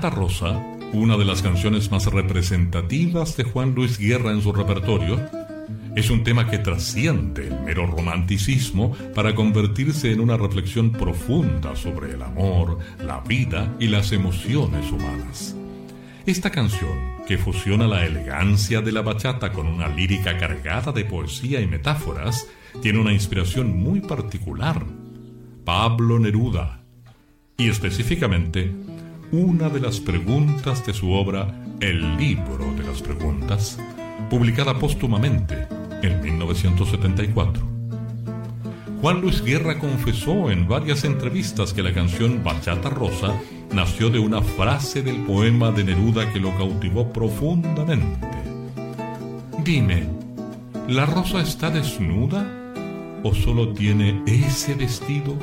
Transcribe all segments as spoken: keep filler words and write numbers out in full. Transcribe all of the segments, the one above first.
Bachata Rosa, una de las canciones más representativas de Juan Luis Guerra en su repertorio, es un tema que trasciende el mero romanticismo para convertirse en una reflexión profunda sobre el amor, la vida y las emociones humanas. Esta canción, que fusiona la elegancia de la bachata con una lírica cargada de poesía y metáforas, tiene una inspiración muy particular: Pablo Neruda, y específicamente una de las preguntas de su obra El libro de las preguntas, publicada póstumamente en mil novecientos setenta y cuatro. Juan Luis Guerra confesó en varias entrevistas que la canción Bachata Rosa nació de una frase del poema de Neruda que lo cautivó profundamente. Dime, ¿la rosa está desnuda o solo tiene ese vestido?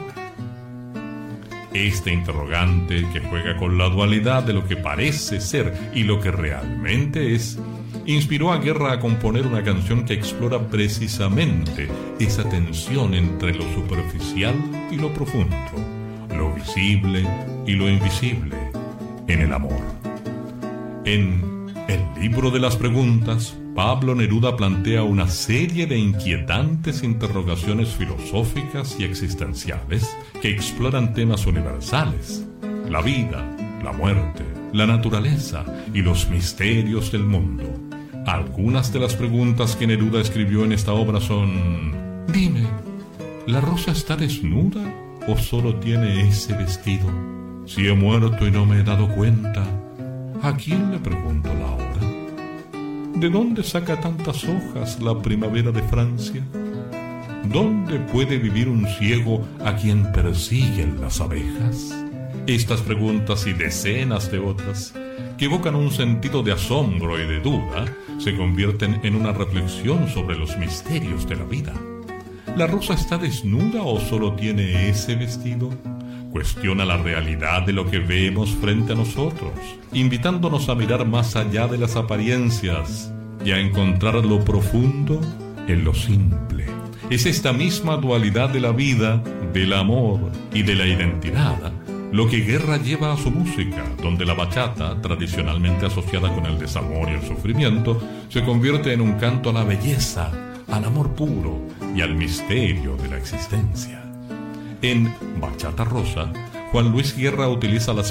Este interrogante, que juega con la dualidad de lo que parece ser y lo que realmente es, inspiró a Guerra a componer una canción que explora precisamente esa tensión entre lo superficial y lo profundo, lo visible y lo invisible en el amor. En El libro de las preguntas, Pablo Neruda plantea una serie de inquietantes interrogaciones filosóficas y existenciales que exploran temas universales: la vida, la muerte, la naturaleza y los misterios del mundo. Algunas de las preguntas que Neruda escribió en esta obra son: dime, ¿la rosa está desnuda o solo tiene ese vestido? Si he muerto y no me he dado cuenta, ¿a quién le pregunto la hora? ¿De dónde saca tantas hojas la primavera de Francia? ¿Dónde puede vivir un ciego a quien persiguen las abejas? Estas preguntas y decenas de otras, que evocan un sentido de asombro y de duda, se convierten en una reflexión sobre los misterios de la vida. ¿La rosa está desnuda o solo tiene ese vestido? Cuestiona la realidad de lo que vemos frente a nosotros, invitándonos a mirar más allá de las apariencias y a encontrar lo profundo en lo simple. Es esta misma dualidad de la vida, del amor y de la identidad lo que Guerra lleva a su música, donde la bachata, tradicionalmente asociada con el desamor y el sufrimiento, se convierte en un canto a la belleza, al amor puro y al misterio de la existencia. En Bachata Rosa, Juan Luis Guerra utiliza las